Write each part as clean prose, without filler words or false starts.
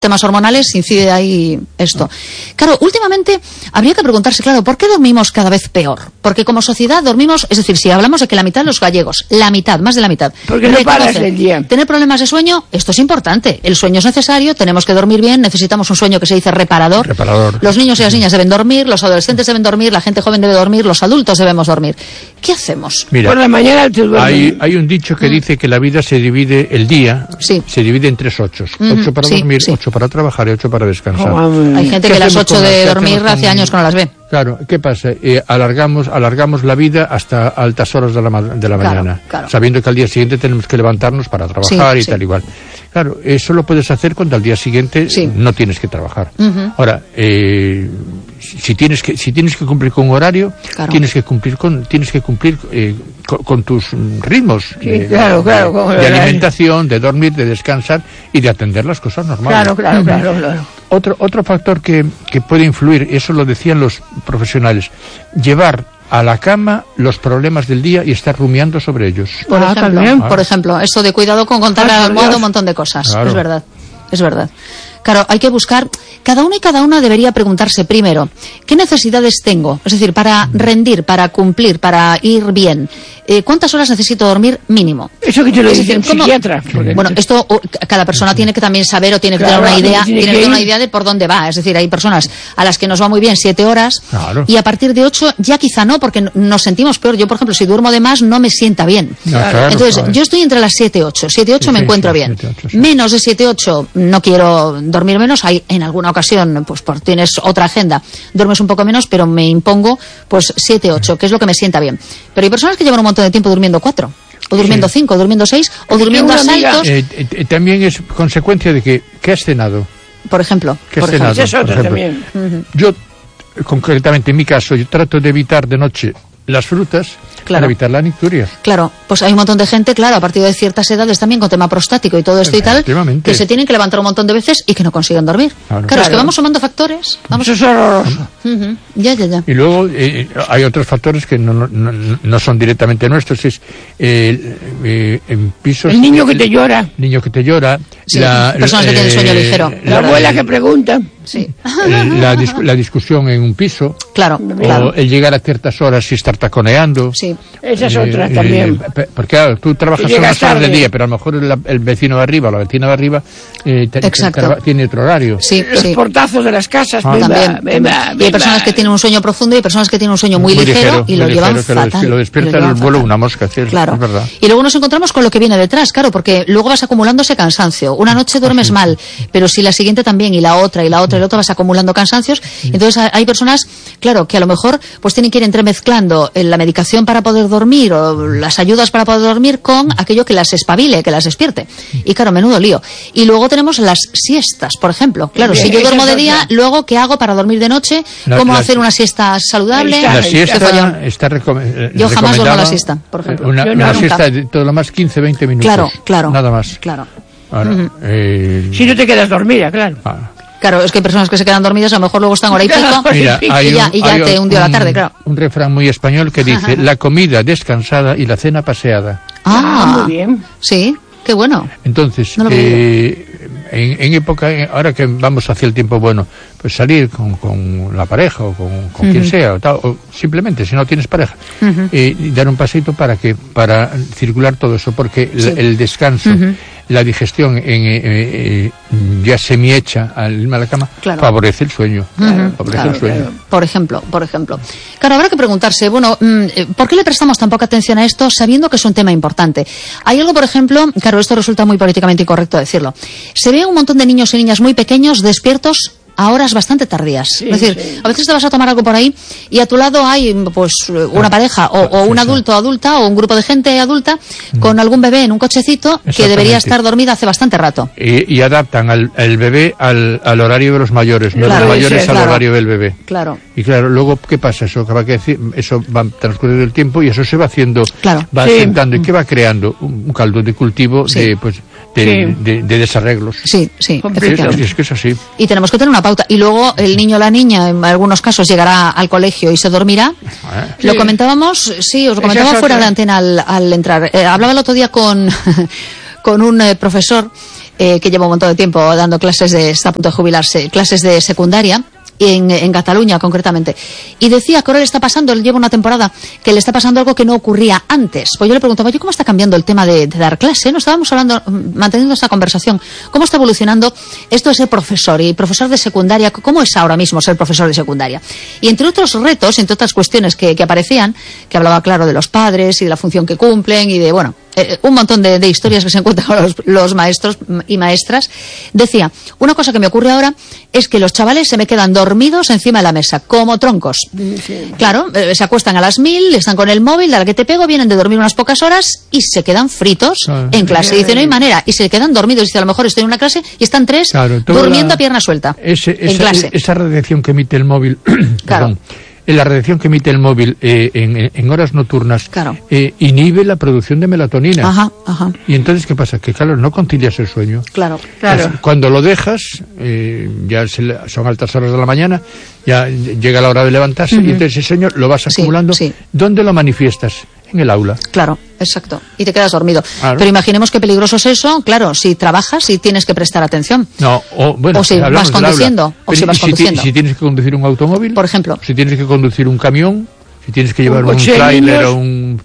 temas hormonales incide ahí esto. Claro, últimamente habría que preguntarse, claro, ¿por qué dormimos cada vez peor? Porque como sociedad dormimos, es decir, si hablamos de que la mitad de los gallegos, la mitad, más de la mitad, porque no paras el día. Tener problemas de sueño, esto es importante. El sueño es necesario, tenemos que dormir bien, necesitamos un sueño que se dice reparador. Los niños y las niñas deben dormir, los adolescentes deben dormir, la gente joven debe dormir, los adultos debemos dormir. ¿Qué hacemos? Mira, por la mañana hay un dicho que dice que la vida se divide, el día se divide en 3 ochos. 8 para dormir, 8 para trabajar y 8 para descansar. Hay gente que las 8 de dormir hace años que no las ve. Claro, ¿qué pasa? Alargamos la vida hasta altas horas de la mañana, sabiendo que al día siguiente tenemos que levantarnos para trabajar y tal igual. Claro, eso lo puedes hacer cuando al día siguiente no tienes que trabajar. Ahora, si tienes que cumplir con un horario, tienes que cumplir con tus ritmos de alimentación, de dormir, de descansar y de atender las cosas normales. Claro. Otro factor que puede influir, eso lo decían los profesionales, llevar a la cama los problemas del día y estar rumiando sobre ellos. Por ejemplo, esto de cuidado con contar al almohade un montón de cosas. Es verdad. Claro, hay que buscar, cada uno y cada una debería preguntarse primero, ¿qué necesidades tengo? Es decir, para rendir, para cumplir, para ir bien. ¿Cuántas horas necesito dormir mínimo? Eso que te lo dice un psiquiatra. Bueno, esto cada persona tiene que también saber o tiene que tener una idea, de por dónde va. Es decir, hay personas a las que nos va muy bien 7 horas y a partir de 8 ya quizá no, porque nos sentimos peor. Yo, por ejemplo, si duermo de más no me sienta bien. Entonces, yo estoy entre las 7 y 8. 7 y 8 me encuentro bien. 7, 8, menos de 7 y 8 no quiero dormir menos. Hay en alguna ocasión, pues tienes otra agenda, duermes un poco menos, pero me impongo pues 7, 8, que es lo que me sienta bien. Pero hay personas que llevan un montón de tiempo durmiendo 4, o durmiendo 5, o durmiendo 6, o durmiendo a saltos. También es consecuencia de que has cenado. Por ejemplo. También. Yo, concretamente en mi caso, yo trato de evitar de noche las frutas para evitar la nicturia. Claro, pues hay un montón de gente, a partir de ciertas edades también con tema prostático y todo esto y tal, que se tienen que levantar un montón de veces y que no consiguen dormir. Claro, es que vamos sumando factores. Eso es horroroso. Ya. Y luego hay otros factores que no son directamente nuestros, es en pisos... El niño que te llora. Personas que tienen sueño ligero. La abuela que pregunta. La discusión en un piso. Claro. O el llegar a ciertas horas y estar taconeando. Sí. Esa es otra también. Porque claro, tú trabajas unas horas del día, pero a lo mejor el vecino de arriba o la vecina de arriba tiene otro horario. Los portazos de las casas. También. Y hay personas que tienen un sueño profundo y hay personas que tienen un sueño muy ligero y lo llevan fatal. Lo despierta el vuelo una mosca. Claro. Es verdad. Y luego nos encontramos con lo que viene detrás, porque luego vas acumulando ese cansancio. Una noche duermes mal, pero si la siguiente también, y la otra vas acumulando cansancios. Entonces hay personas, que a lo mejor pues tienen que ir entremezclando la medicación para poder dormir o las ayudas para poder dormir con aquello que las espabile, que las despierte. Y menudo lío. Y luego tenemos las siestas, por ejemplo. Si yo duermo de día, luego ¿qué hago para dormir de noche? ¿Cómo hacer una siesta saludable? La siesta está yo jamás duermo la siesta, por ejemplo. Una siesta de todo lo más 15-20 minutos. Claro. Nada más. Claro. Ahora, si no te quedas dormida, claro. Claro, es que hay personas que se quedan dormidas, a lo mejor luego están hora y pico. Mira, y ya te hundió la tarde, claro. Un refrán muy español que dice, la comida descansada y la cena paseada. Muy bien. Sí, qué bueno. Entonces, en época, ahora que vamos hacia el tiempo bueno, pues salir con la pareja o con quien sea, o simplemente, si no tienes pareja, y dar un paseito para circular todo eso, porque el descanso, la digestión ya semihecha al irme a la cama, favorece el sueño. Por ejemplo. Claro, habrá que preguntarse, ¿por qué le prestamos tan poca atención a esto sabiendo que es un tema importante? Hay algo, por ejemplo, esto resulta muy políticamente incorrecto decirlo. Se ve un montón de niños y niñas muy pequeños despiertos a horas bastante tardías. Es decir, a veces te vas a tomar algo por ahí y a tu lado hay pues una pareja o un adulto o adulta o un grupo de gente adulta con algún bebé en un cochecito que debería estar dormida hace bastante rato. Y adaptan al bebé al horario de los mayores, no de los mayores al horario del bebé. Claro. Y luego, ¿qué pasa? Eso va transcurriendo el tiempo y eso se va haciendo, va asentando y que va creando un caldo de cultivo de desarreglos. Sí, efectivamente. Es que es así. Y tenemos que tener una pauta. Y luego el niño o la niña, en algunos casos, llegará al colegio y se dormirá. Lo comentábamos, os lo comentaba fuera de antena al entrar. Hablaba el otro día con un profesor que lleva un montón de tiempo dando clases está a punto de jubilarse, clases de secundaria, en Cataluña concretamente, y decía que ahora le está pasando, él lleva una temporada que le está pasando algo que no ocurría antes. Pues yo le preguntaba, oye, ¿cómo está cambiando el tema de dar clase? No estábamos hablando, manteniendo esta conversación, ¿cómo está evolucionando esto de ser profesor y profesor de secundaria? ¿Cómo es ahora mismo ser profesor de secundaria? Y entre otros retos, entre otras cuestiones que aparecían, que hablaba claro de los padres y de la función que cumplen y de, bueno, un montón de historias que se encuentran con los maestros y maestras, decía, una cosa que me ocurre ahora es que los chavales se me quedan dormidos encima de la mesa, como troncos. Sí. Claro, se acuestan a las 1000, están con el móvil, de la que te pego, vienen de dormir unas pocas horas y se quedan fritos en clase. Dice, no hay manera, y se quedan dormidos. Dice, a lo mejor estoy en una clase y están 3 durmiendo a pierna suelta en clase. Esa radiación que emite el móvil, claro. La radiación que emite el móvil en horas nocturnas inhibe la producción de melatonina. Ajá. Y entonces, ¿qué pasa? Que, claro, no concilias el sueño. Claro. Pues, cuando lo dejas, ya son altas horas de la mañana, ya llega la hora de levantarse, y entonces ese sueño lo vas acumulando. Sí. ¿Dónde lo manifiestas? En el aula. Claro, exacto. Y te quedas dormido. Claro. Pero imaginemos qué peligroso es eso, claro, si trabajas y tienes que prestar atención. No, o si vas conduciendo. Si tienes que conducir un automóvil. Por ejemplo. Si tienes que conducir un camión, si tienes que llevar un tráiler o un...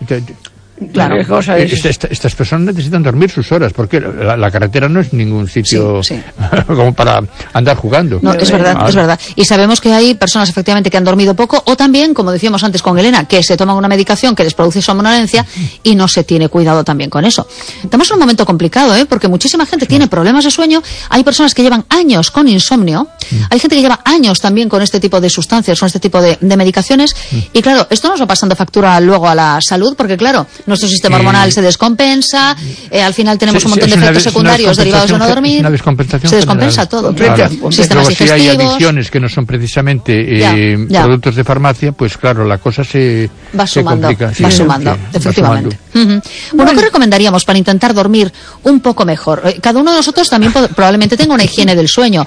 Claro. Estas personas necesitan dormir sus horas, porque la carretera no es ningún sitio como para andar jugando. No, es verdad. Y sabemos que hay personas efectivamente que han dormido poco, o también, como decíamos antes con Elena, que se toman una medicación que les produce somnolencia y no se tiene cuidado también con eso. Estamos en un momento complicado, porque muchísima gente tiene problemas de sueño. Hay personas que llevan años con insomnio, hay gente que lleva años también con este tipo de sustancias, con este tipo de medicaciones, y claro, esto nos va pasando factura luego a la salud, porque claro, nuestro sistema hormonal se descompensa, al final tenemos un montón de efectos secundarios derivados de no dormir. Se descompensa todo. Sistemas digestivos. Si hay adicciones que no son precisamente productos de farmacia, pues claro, la cosa se complica. Va sumando, efectivamente. Bueno, ¿qué recomendaríamos para intentar dormir un poco mejor? Cada uno de nosotros también probablemente tenga una higiene del sueño.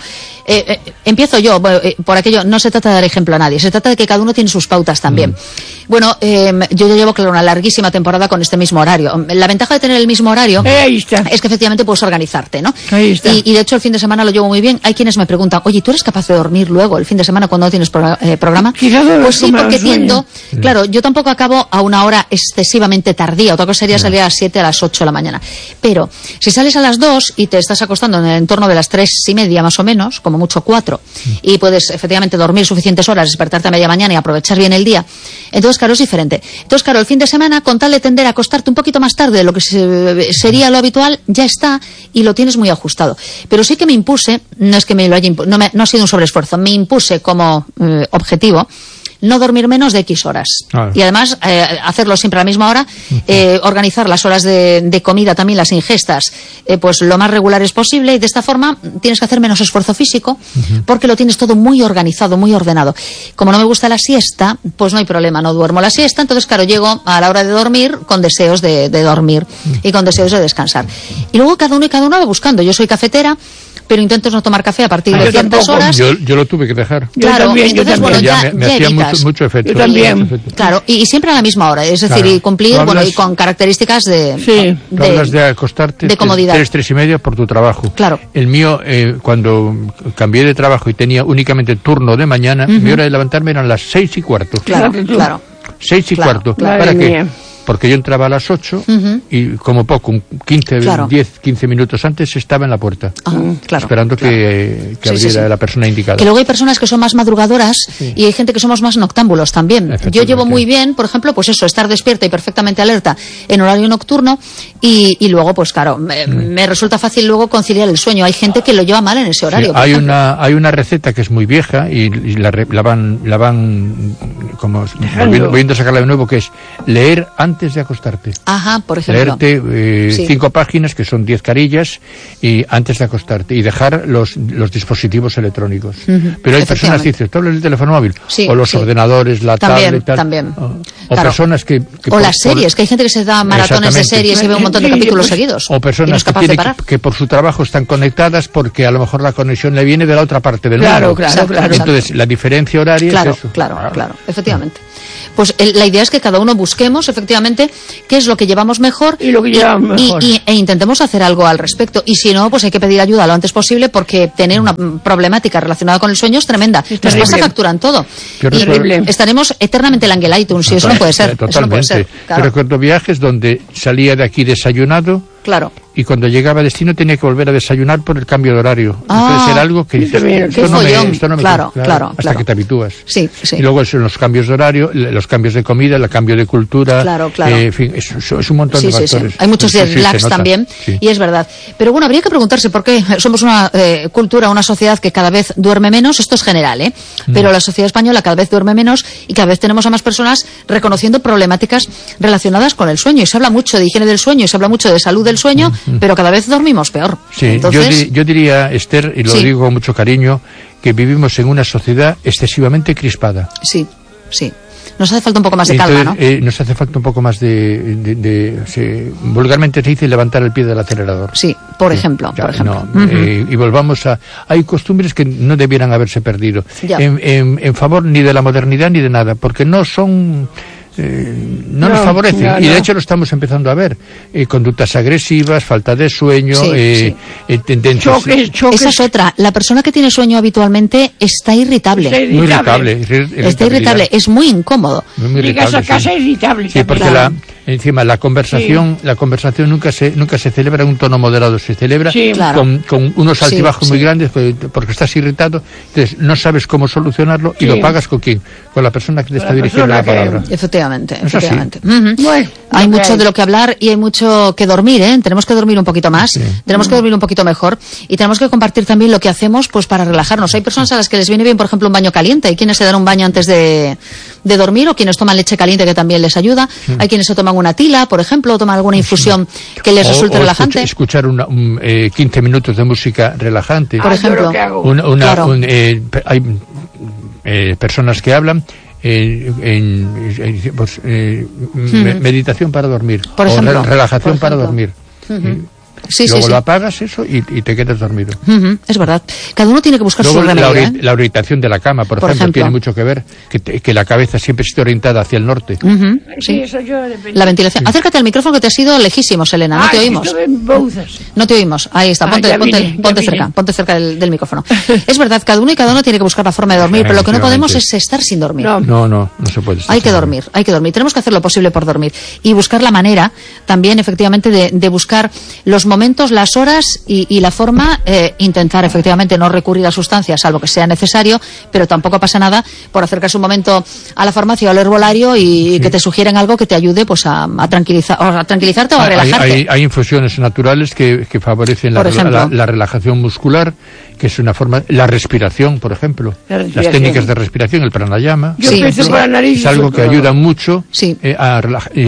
Empiezo yo, por aquello, no se trata de dar ejemplo a nadie, se trata de que cada uno tiene sus pautas también. Bueno, yo ya llevo, claro, una larguísima temporada con este mismo horario. La ventaja de tener el mismo horario es que efectivamente puedes organizarte, ¿no? Y de hecho el fin de semana lo llevo muy bien. Hay quienes me preguntan, oye, ¿tú eres capaz de dormir luego el fin de semana cuando no tienes programa? Pues sí, porque tiendo, claro, yo tampoco acabo a una hora excesivamente tardía. Otra cosa sería salir a las 7, a las 8 de la mañana. Pero si sales a las 2 y te estás acostando en el entorno de las 3:30 más o menos, como mucho 4, y puedes efectivamente dormir suficientes horas, despertarte a media mañana y aprovechar bien el día, entonces claro, es diferente. Entonces claro, el fin de semana, con tal de tender a acostarte un poquito más tarde de lo que sería lo habitual, ya está, y lo tienes muy ajustado. Pero sí que me impuse, no es que me lo haya no ha sido un sobreesfuerzo, me impuse como objetivo no dormir menos de X horas. Y además, hacerlo siempre a la misma hora, organizar las horas de comida, también las ingestas, pues lo más regulares posible, y de esta forma tienes que hacer menos esfuerzo físico, porque lo tienes todo muy organizado, muy ordenado. Como no me gusta la siesta, pues no hay problema, no duermo la siesta, entonces claro, llego a la hora de dormir con deseos de dormir y con deseos de descansar. Y luego cada uno va buscando. Yo soy cafetera, pero intento no tomar café a partir de ciertas horas. Yo lo tuve que dejar. Claro, entonces, bueno, me hacía mucho efecto. Yo también. Claro, y siempre a la misma hora, es decir, y cumplir, y con características de hablas de acostarte de comodidad. 3:30 por tu trabajo. Claro. El mío, cuando cambié de trabajo y tenía únicamente turno de mañana, mi hora de levantarme eran las 6:15. Claro. 6:15. ¿Para qué? Porque yo entraba a las 8 y como poco, 10-15 minutos antes estaba en la puerta, esperando que abriera la persona indicada. Que luego hay personas que son más madrugadoras y hay gente que somos más noctámbulos también. Yo llevo muy bien, por ejemplo, pues eso, estar despierta y perfectamente alerta en horario nocturno y luego, pues claro, me resulta fácil luego conciliar el sueño. Hay gente que lo lleva mal en ese horario. Hay una receta que es muy vieja y la van como volviendo a sacarla de nuevo, que es leer antes de acostarte. Por ejemplo. Leerte 5 páginas, que son 10 carillas, y antes de acostarte, y dejar los dispositivos electrónicos. Pero hay personas que dicen, ¿tú hablas del teléfono móvil? O los ordenadores, la tablet, tal. También. O personas que o las series, que hay gente que se da maratones de series y ve un montón de capítulos seguidos. O personas que por su trabajo están conectadas porque a lo mejor la conexión le viene de la otra parte del mundo. Claro. Entonces, la diferencia horaria es eso. Claro, efectivamente. pues la idea es que cada uno busquemos efectivamente qué es lo que llevamos mejor y lo que llevamos mejor. E intentemos hacer algo al respecto. Y si no, pues hay que pedir ayuda lo antes posible, porque tener una problemática relacionada con el sueño es tremenda. Nos pasa factura en todo. Y estaremos eternamente en el iTunes, y eso no puede ser. Totalmente. Eso no puede ser, claro. Yo recuerdo viajes donde salía de aquí desayunado. Claro. Y cuando llegaba a destino tenía que volver a desayunar por el cambio de horario. Entonces era algo que dices, esto no me claro, hasta que te habitúas. Sí, sí. Y luego son los cambios de horario, los cambios de comida, el cambio de cultura. Claro. En fin, es un montón de factores. Sí. Hay muchos jet lags también, y es verdad. Pero bueno, habría que preguntarse por qué somos una cultura, una sociedad que cada vez duerme menos. Esto es general, pero la sociedad española cada vez duerme menos y cada vez tenemos a más personas reconociendo problemáticas relacionadas con el sueño. Y se habla mucho de higiene del sueño, y se habla mucho de salud del sueño, pero cada vez dormimos peor. Sí, entonces, yo diría, Esther, y lo digo con mucho cariño, que vivimos en una sociedad excesivamente crispada. Sí. Nos hace falta un poco más de calma, ¿no? Nos hace falta un poco más vulgarmente se dice levantar el pie del acelerador. Sí, por ejemplo. Y volvamos a... Hay costumbres que no debieran haberse perdido. En favor ni de la modernidad ni de nada, porque no son... nos favorecen, y de hecho lo estamos empezando a ver, conductas agresivas, falta de sueño, tendencias. Choques. Esa es otra. La persona que tiene sueño habitualmente está irritable. Muy irritable. Está irritable, es muy incómodo. Llegas a casa irritable. Sí, porque encima la conversación nunca se celebra en un tono moderado, se celebra con unos altibajos muy grandes, porque estás irritado, entonces no sabes cómo solucionarlo y lo pagas con quién, con la persona que te está dirigiendo la palabra. Efectivamente. Bueno, hay mucho de lo que hablar y hay mucho que dormir, tenemos que dormir un poquito más, tenemos que dormir un poquito mejor, y tenemos que compartir también lo que hacemos pues para relajarnos. Hay personas a las que les viene bien, por ejemplo, un baño caliente. Hay quienes se dan un baño antes de dormir, o quienes toman leche caliente, que también les ayuda. Hay quienes se toman una tila, por ejemplo, o toman alguna infusión que les resulte relajante. Escuchar 15 minutos de música relajante. Por ejemplo. Hay personas que hablan meditación para dormir, por ejemplo, relajación para dormir. Luego lo apagas eso y te quedas dormido. Es verdad. Cada uno tiene que buscar su remedio. La orientación de la cama, por ejemplo, tiene mucho que ver, que la cabeza siempre esté orientada hacia el norte. Sí. La ventilación. Acércate al micrófono, que te has ido lejísimos, Elena. No te oímos. No te oímos. Ahí está. Ponte cerca del micrófono. Es verdad, cada uno tiene que buscar la forma de dormir, pero lo que no podemos es estar sin dormir. No se puede. Hay que dormir. Tenemos que hacer lo posible por dormir y buscar la manera también, efectivamente, de buscar los momentos, las horas y la forma, intentar efectivamente no recurrir a sustancias, salvo que sea necesario, pero tampoco pasa nada por acercarse un momento a la farmacia o al herbolario y que te sugieren algo que te ayude pues a tranquilizarte o a relajarte. Hay infusiones naturales que favorecen la relajación muscular, que es una forma, la respiración, por ejemplo, las técnicas de respiración, el pranayama, por la nariz, es algo que ayuda mucho a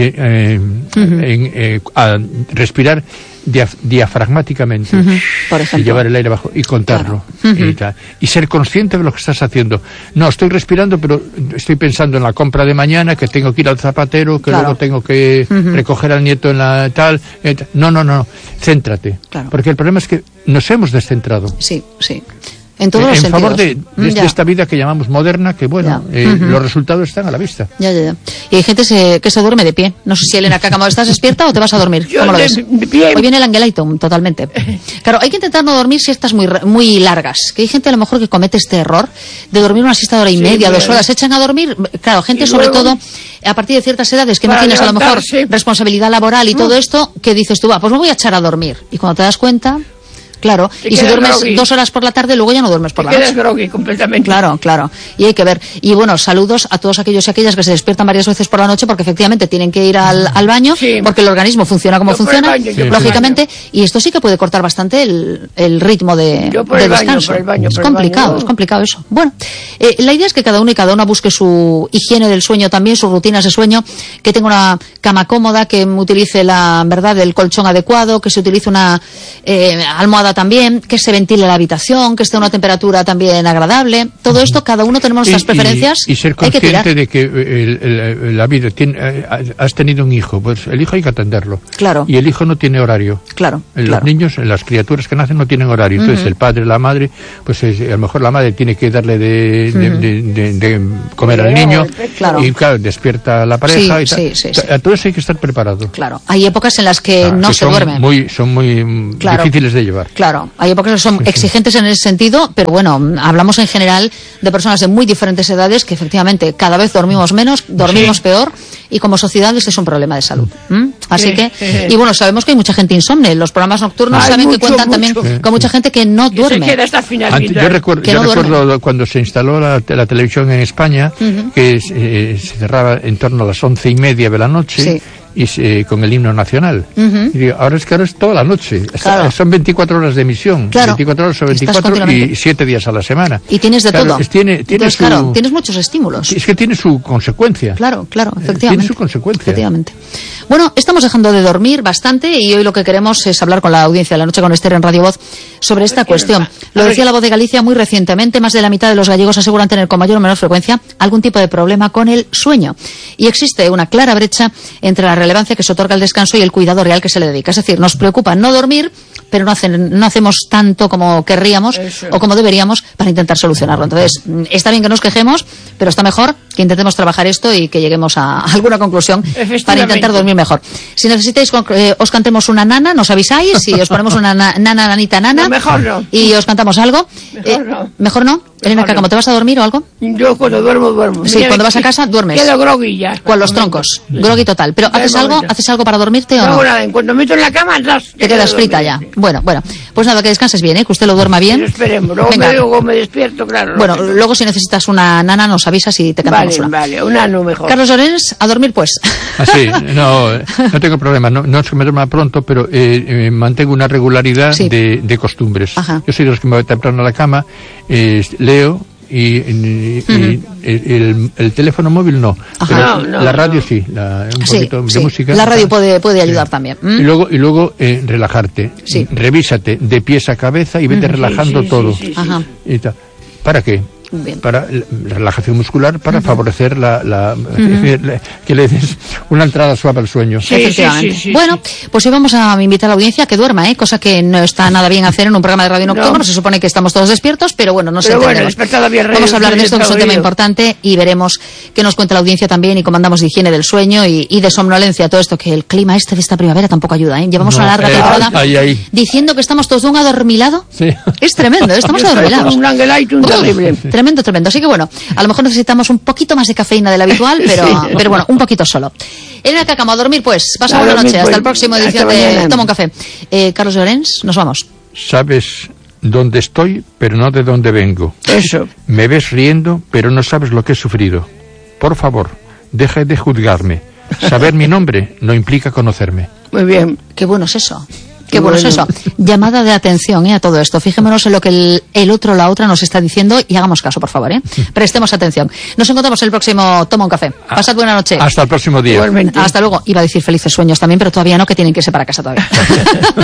respirar diafragmáticamente, por ejemplo, y llevar el aire abajo y contarlo, y ser consciente de lo que estás haciendo. No, estoy respirando, pero estoy pensando en la compra de mañana, que tengo que ir al zapatero, que luego tengo que recoger al nieto en la tal. No, céntrate, porque el problema es que nos hemos descentrado. Sí. En todos los sentidos. Favor de esta vida que llamamos moderna, que los resultados están a la vista. Ya. Y hay gente que se duerme de pie. No sé si, Elena, Cácamo, ¿estás despierta o te vas a dormir? ¿Cómo lo ves? Hoy viene el Angelitum, totalmente. Claro, hay que intentar no dormir siestas muy largas. Que hay gente a lo mejor que comete este error de dormir una siesta de hora y media, 2 horas. Se echan a dormir. Claro, gente sobre todo a partir de ciertas edades que no tienes a lo mejor responsabilidad laboral y todo esto, que dices tú, pues me voy a echar a dormir. Y cuando te das cuenta... Claro, y si duermes 2 horas por la tarde, luego ya no duermes por la noche. Quedas groggy completamente. Claro. Y hay que ver. Y bueno, saludos a todos aquellos y aquellas que se despiertan varias veces por la noche porque efectivamente tienen que ir al baño, porque el organismo funciona como funciona, lógicamente, y esto sí que puede cortar bastante el ritmo de descanso. Es complicado eso. Bueno, la idea es que cada uno y cada una busque su higiene del sueño también, sus rutinas de sueño, que tenga una cama cómoda, que utilice el colchón adecuado, que se utilice una almohada también, que se ventile la habitación, que esté a una temperatura también agradable. Todo esto, cada uno tenemos nuestras preferencias. Y ser consciente de que la vida has tenido un hijo, pues el hijo hay que atenderlo. Claro. Y el hijo no tiene horario. Claro. Los niños, las criaturas que nacen no tienen horario. Entonces el padre, la madre, pues a lo mejor la madre tiene que darle de comer al niño. Claro. Y claro, despierta a la pareja y tal. Sí. A todo eso hay que estar preparado. Claro. Hay épocas en las que no se duerme. Son muy difíciles de llevar. Claro. Hay épocas que son exigentes en ese sentido, pero bueno, hablamos en general de personas de muy diferentes edades que efectivamente cada vez dormimos menos, dormimos peor, y como sociedad este es un problema de salud. Así que, y bueno, sabemos que hay mucha gente insomne. Los programas nocturnos saben que cuentan también con mucha gente que no duerme. Se queda hasta final. Yo recuerdo cuando se instaló la televisión en España, que se cerraba en torno a las 11:30 de la noche. Y con el himno nacional. Y digo, ahora es toda la noche. Claro. Son 24 horas de emisión. 24 horas o 24 y 7 días a la semana. Y tienes de todo. Tienes muchos estímulos. Es que tiene su consecuencia. Claro, efectivamente. Tiene su consecuencia. Efectivamente. Bueno, estamos dejando de dormir bastante y hoy lo que queremos es hablar con la audiencia de La Noche con Esther en Radio Voz sobre esta cuestión. Lo decía La Voz de Galicia muy recientemente, más de la mitad de los gallegos aseguran tener con mayor o menor frecuencia algún tipo de problema con el sueño. Y existe una clara brecha entre la relevancia que se otorga al descanso y el cuidado real que se le dedica. Es decir, nos preocupa no dormir, pero no hacemos tanto como querríamos o como deberíamos para intentar solucionarlo. Entonces, está bien que nos quejemos, pero está mejor que intentemos trabajar esto y que lleguemos a alguna conclusión para intentar dormir mejor. Si necesitáis os cantemos una nana, nos avisáis y os ponemos una nanita. No, mejor no. Y os cantamos algo. ¿Mejor no? Elena, ¿cómo te vas a dormir o algo? Yo cuando duermo. Sí, cuando vas a casa duermes. Quedo groggy ya. Con los troncos. Groggy total. ¿Pero haces algo para dormirte o no? No, nada. En cuanto me meto en la cama, te quedas frita ya. Bueno. Pues nada, que descanses bien, que usted lo duerma bien. Pero esperemos. Luego me despierto, claro. Bueno, luego si necesitas una nana nos avisas y te cantamos una. Vale, un ano mejor. Carlos Llorens, a dormir pues. Sí, no tengo problema. No es que me duerma pronto, pero mantengo una regularidad de costumbres. Ajá. Yo soy de los que me voy temprano a la cama, leo y el teléfono móvil no. Pero la radio sí, un poquito de música. La radio puede ayudar también. Y luego relajarte. Sí. Revísate de pies a cabeza y vete relajando todo. Ajá. Y tal. ¿Para qué? Bien. Para relajación muscular, para favorecer que le des una entrada suave al sueño. Efectivamente. Bueno, pues hoy vamos a invitar a la audiencia a que duerma, cosa que no está nada bien hacer en un programa de radio nocturno. Se supone que estamos todos despiertos, pero bueno, entendemos. Vamos a hablar de esto, que es un tema importante, y veremos qué nos cuenta la audiencia también, y cómo andamos de higiene del sueño y de somnolencia, todo esto, que el clima de esta primavera tampoco ayuda, Llevamos una larga temporada diciendo que estamos todos de un adormilado. Sí. Es tremendo, estamos adormilados. Un angelite, terrible. Tremendo. Así que bueno, a lo mejor necesitamos un poquito más de cafeína de la habitual, pero bueno, un poquito solo. Elena Cácamo, a dormir pues. Pasa buena noche. Hasta el próximo edición de Toma un Café. Carlos Llorens, nos vamos. Sabes dónde estoy, pero no de dónde vengo. Eso. Me ves riendo, pero no sabes lo que he sufrido. Por favor, deja de juzgarme. Saber mi nombre no implica conocerme. Muy bien. Qué bueno es eso. Qué bueno es eso. Llamada de atención a todo esto. Fijémonos en lo que el otro, la otra nos está diciendo y hagamos caso, por favor. Prestemos atención. Nos encontramos el próximo Toma un Café. Pasad buena noche. Hasta el próximo día. Igualmente. Hasta luego. Iba a decir felices sueños también, pero todavía no, que tienen que irse para casa todavía.